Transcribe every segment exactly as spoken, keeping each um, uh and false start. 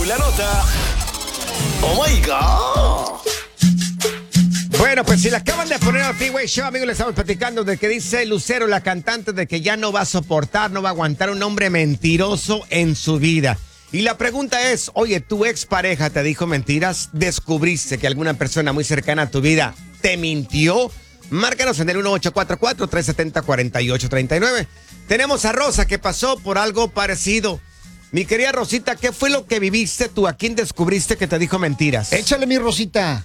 la nota. Oh my God. Bueno, pues si le acaban de poner al Freeway Show, amigos, le estamos platicando de que dice Lucero, la cantante, de que ya no va a soportar, no va a aguantar un hombre mentiroso en su vida. Y la pregunta es, oye, ¿tu expareja te dijo mentiras? ¿Descubriste que alguna persona muy cercana a tu vida te mintió? Márcanos en el uno ocho cuatro cuatro, tres siete cero, cuatro ocho tres nueve. Tenemos a Rosa que pasó por algo parecido. Mi querida Rosita, ¿qué fue lo que viviste tú? ¿A quién descubriste que te dijo mentiras? Échale, mi Rosita.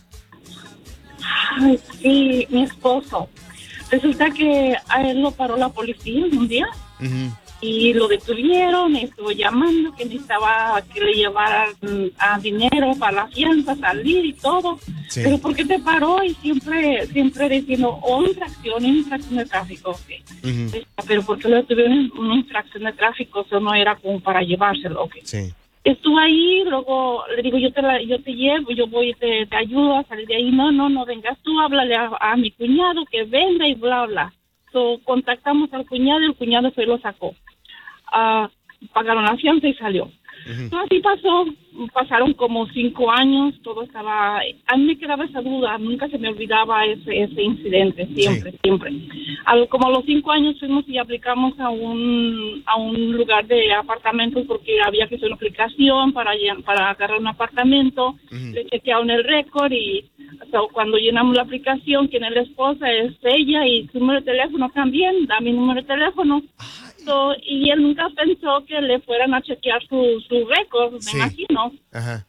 Ay, sí, mi esposo. Resulta que a él lo paró la policía un día uh-huh. y lo detuvieron, y estuvo llamando que necesitaba que le llevaran a dinero para la fianza, salir y todo. Sí. Pero ¿por qué te paró? Y siempre siempre diciendo, oh, infracción, infracción de tráfico. Okay. Uh-huh. Pero ¿por qué lo detuvieron en una infracción de tráfico? Eso no era como para llevárselo. Okay. Sí. Estuvo ahí, luego le digo, yo te la, yo te llevo, yo voy, te, te ayudo a salir de ahí. No, no, no vengas tú, háblale a, a mi cuñado que venga y bla, bla. So, contactamos al cuñado y el cuñado se lo sacó. Uh, pagaron la fianza y salió. Uh-huh. So, así pasó, pasaron como cinco años, todo estaba... A mí me quedaba esa duda, nunca se me olvidaba ese, ese incidente, siempre, sí. siempre. Al, como a los cinco años fuimos y aplicamos a un a un lugar de apartamentos porque había que hacer una aplicación para, para agarrar un apartamento, uh-huh. le chequearon el récord y so, cuando llenamos la aplicación, quien es la esposa es ella y su número de teléfono también, da mi número de teléfono. So, y él nunca pensó que le fueran a chequear su, su récord, me sí. imagino. Ajá.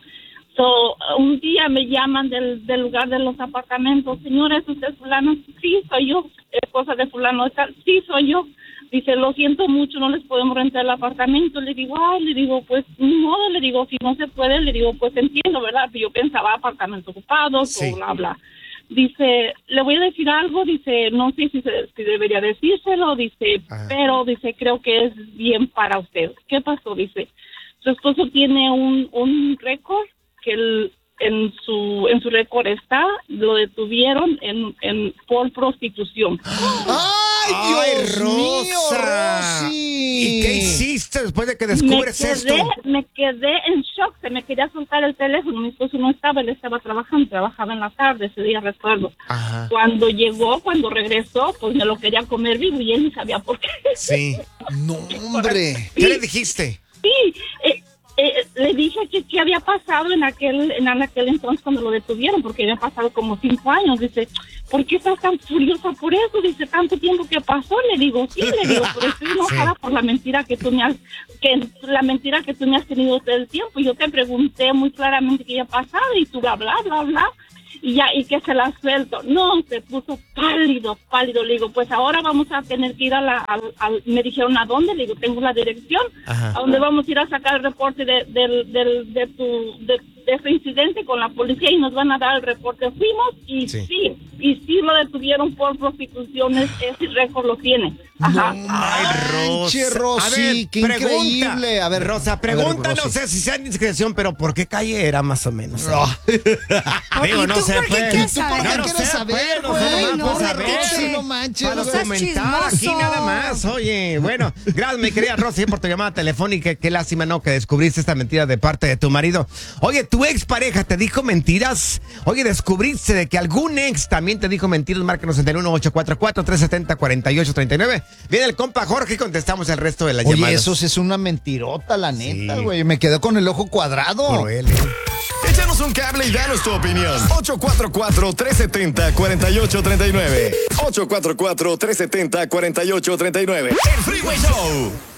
So, un día me llaman del, del lugar de los apartamentos. Señores, ¿usted es fulano? Sí, soy yo. Esposa de fulano. Sí, soy yo. Dice, lo siento mucho, no les podemos rentar el apartamento. Le digo, ay, le digo, pues, ni modo. Le digo, si no se puede, le digo, pues entiendo, ¿verdad? Yo pensaba apartamentos ocupados sí. o bla, bla. Dice, le voy a decir algo, dice, no sé si, se, si debería decírselo, dice, ajá. pero dice, creo que es bien para usted. ¿Qué pasó? Dice, su esposo tiene un, un récord que el, en su en su récord está, lo detuvieron en, en por prostitución. ¡Ay, Dios Ay, mío, Rosy! ¿Y qué hiciste después de que descubres me quedé, esto? Me quedé en shock, se me quería soltar el teléfono, mi esposo no estaba, él estaba trabajando, trabajaba en la tarde, ese día recuerdo. Ajá. Cuando llegó, cuando regresó, pues me lo quería comer vivo y él ni sabía por qué. Sí. No, hombre. ¿Qué sí. le dijiste? Sí, eh, Eh, le dije que qué había pasado en aquel en aquel entonces cuando lo detuvieron, porque había pasado como cinco años. Dice, ¿por qué estás tan furiosa por eso? Dice, tanto tiempo que pasó. Le digo, sí, le digo, pero estoy enojada sí. por la mentira que tú me has, que la mentira que tú me has tenido todo el tiempo. Y yo te pregunté muy claramente qué había pasado y tú bla, bla, bla, bla. Y ya, y que se la suelto. No, se puso pálido, pálido. Le digo, pues ahora vamos a tener que ir a la, a, a, me dijeron, ¿a dónde? Le digo, tengo la dirección. Ajá. A dónde vamos a ir a sacar el reporte de, de, de, de tu, de, de este incidente con la policía y nos van a dar el reporte. Fuimos y sí, sí y sí lo detuvieron por prostituciones, ese récord lo tiene. Ajá. No, ay, Rosa. Rosy, a ver, qué pregunta, increíble. A ver, Rosa, pregunta, a ver, no sé si sea indiscreción, pero ¿por qué calle era más o menos? No. Digo, no sé, pues. ¿Tú por qué quieres saber, güey? No, no manches. Para documentar aquí nada más. Oye, bueno, gracias, mi querida Rosy, por tu llamada telefónica. Qué lástima, ¿no? Que descubriste esta mentira de parte de tu marido. Oye, ¿tu expareja te dijo mentiras? Oye, ¿descubriste de que algún ex también te dijo mentiras? Márcanos en el uno ocho cuatro cuatro, tres siete cero, cuatro ocho tres nueve. Viene el compa Jorge y contestamos el resto de las Oye, llamadas. Oye, eso es una mentirota, la neta, güey. Sí. Me quedé con el ojo cuadrado. Por él, ¿eh? Échanos un cable y danos tu opinión. ocho cuatro cuatro, tres siete cero, cuatro ocho tres nueve. ocho cuatro cuatro, tres siete cero, cuatro ocho tres nueve. El Freeway Show.